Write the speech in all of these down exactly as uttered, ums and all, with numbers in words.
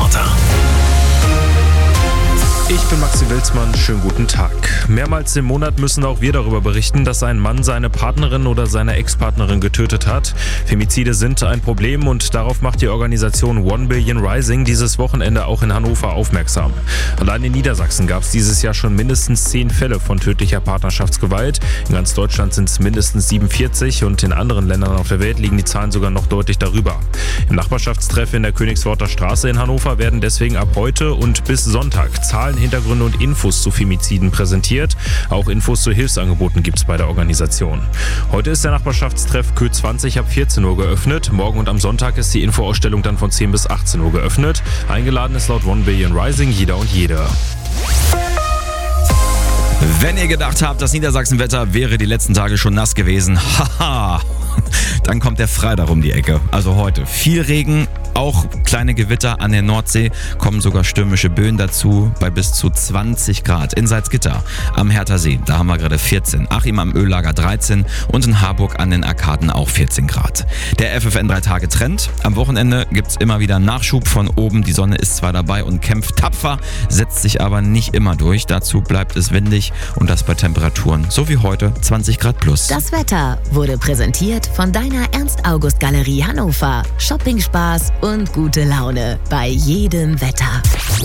Reporter. Ich bin Maxi Wilsmann, schönen guten Tag. Mehrmals im Monat müssen auch wir darüber berichten, dass ein Mann seine Partnerin oder seine Ex-Partnerin getötet hat. Femizide sind ein Problem und darauf macht die Organisation One Billion Rising dieses Wochenende auch in Hannover aufmerksam. Allein in Niedersachsen gab es dieses Jahr schon mindestens zehn Fälle von tödlicher Partnerschaftsgewalt. In ganz Deutschland sind es mindestens siebenundvierzig und in anderen Ländern auf der Welt liegen die Zahlen sogar noch deutlich darüber. Im Nachbarschaftstreff in der Königsworter Straße in Hannover werden deswegen ab heute und bis Sonntag Zahlen, Hintergründe und Infos zu Femiziden präsentiert. Auch Infos zu Hilfsangeboten gibt es bei der Organisation. Heute ist der Nachbarschaftstreff Kö zwanzig ab vierzehn Uhr geöffnet. Morgen und am Sonntag ist die Infoausstellung dann von zehn bis achtzehn Uhr geöffnet. Eingeladen ist laut One Billion Rising jeder und jede. Wenn ihr gedacht habt, das Niedersachsenwetter wäre die letzten Tage schon nass gewesen, haha, dann kommt der Freitag um die Ecke. Also heute viel Regen, auch kleine Gewitter an der Nordsee, kommen sogar stürmische Böen dazu bei bis zu zwanzig Grad. In Salzgitter am Hertha See, da haben wir gerade vierzehn, Achim am Öllager dreizehn und in Harburg an den Arkaden auch vierzehn Grad. Der F F N drei Tage Trend. Am Wochenende gibt's immer wieder Nachschub von oben. Die Sonne ist zwar dabei und kämpft tapfer, setzt sich aber nicht immer durch. Dazu bleibt es windig und das bei Temperaturen so wie heute zwanzig Grad plus. Das Wetter wurde präsentiert von deiner Ernst-August-Galerie Hannover. Shopping-Spaß und gute Laune bei jedem Wetter.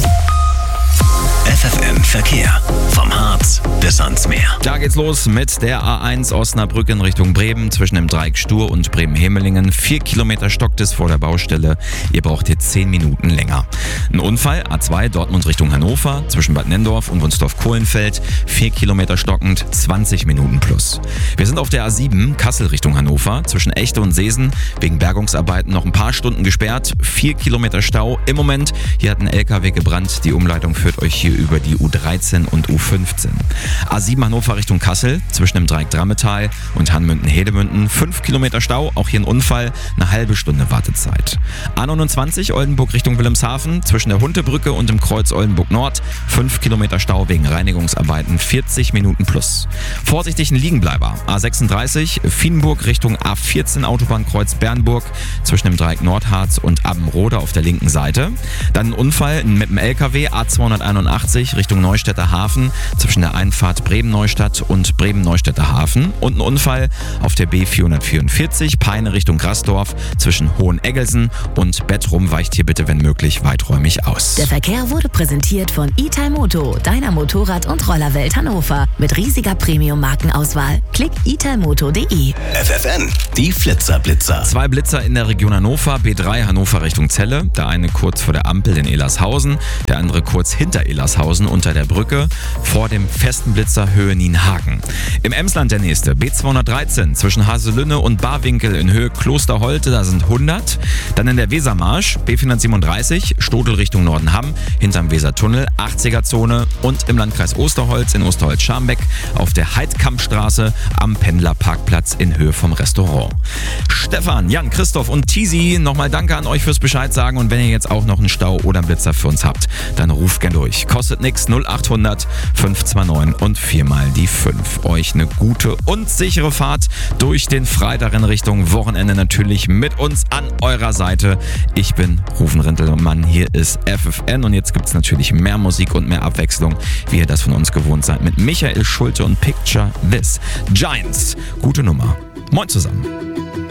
F F N Verkehr. Vom Harz bis ans Meer. Da geht's los mit der A eins Osnabrück in Richtung Bremen zwischen dem Dreieck Stur und Bremen-Hemelingen. Vier Kilometer stockt es vor der Baustelle. Ihr braucht hier zehn Minuten länger. Ein Unfall, A zwei Dortmund Richtung Hannover zwischen Bad Nenndorf und Wunsdorf-Kohlenfeld. Vier Kilometer stockend, zwanzig Minuten plus. Wir sind auf der A sieben Kassel Richtung Hannover zwischen Echte und Seesen. Wegen Bergungsarbeiten noch ein paar Stunden gesperrt. Vier Kilometer Stau im Moment. Hier hat ein L K W gebrannt. Die Umleitung führt euch hier über die U dreizehn und U fünfzehn. A sieben Hannover Richtung Kassel zwischen dem Dreieck Drammetal und Hanmünden-Hedemünden. Fünf Kilometer Stau, auch hier ein Unfall, eine halbe Stunde Wartezeit. A neunundzwanzig Oldenburg Richtung Wilhelmshaven zwischen der Huntebrücke und dem Kreuz Oldenburg Nord. Fünf Kilometer Stau wegen Reinigungsarbeiten, vierzig Minuten plus. Vorsichtig ein Liegenbleiber. A sechsunddreißig Vienburg Richtung A vierzehn Autobahnkreuz Bernburg zwischen dem Dreieck Nordharz und Abbenrode auf der linken Seite. Dann ein Unfall mit dem L K W A zweihunderteinundachtzig Richtung Neustädter Hafen zwischen der Einfahrt Bremen-Neustadt und Bremen-Neustädter Hafen und ein Unfall auf der B vierhundertvierundvierzig Peine Richtung Grasdorf zwischen Hoheneggelsen und Bettrum. Weicht hier bitte, wenn möglich, weiträumig aus. Der Verkehr wurde präsentiert von Italmoto, deiner Motorrad- und Rollerwelt Hannover. Mit riesiger Premium-Markenauswahl. Klick italmoto punkt de. F F N, die Flitzer-Blitzer. Zwei Blitzer in der Region Hannover, B drei Hannover Richtung Celle. Der eine kurz vor der Ampel in Elershausen, der andere kurz hinter Elershausen unter der Brücke vor dem festen Blitzer Höhe Nienhagen. Im Emsland der nächste, B zweihundertdreizehn zwischen Haselünne und Barwinkel in Höhe Klosterholte, da sind hundert. Dann in der Wesermarsch, B vierhundertsiebenunddreißig, Stodel Richtung Nordenham, hinterm Wesertunnel, achtziger Zone und im Landkreis Osterholz in Osterholz-Scharmbeck auf der Heidkampstraße am Pendlerparkplatz in Höhe vom Restaurant. Stefan, Jan, Christoph und Tisi, nochmal danke an euch fürs Bescheid sagen und wenn ihr jetzt auch noch einen Stau oder einen Blitzer für uns habt, dann ruft gern durch. Kostet nix, null achthundert fünf zwei neun und viermal die fünf. Euch eine gute und sichere Fahrt durch den Freitag in Richtung Wochenende natürlich mit uns an eurer Seite. Ich bin Rufen Rintelmann, hier ist F F N und jetzt gibt's natürlich mehr Musik und mehr Abwechslung, wie ihr das von uns gewohnt seid, mit Michael Schulte und Picture This. Giants, gute Nummer. Moin zusammen.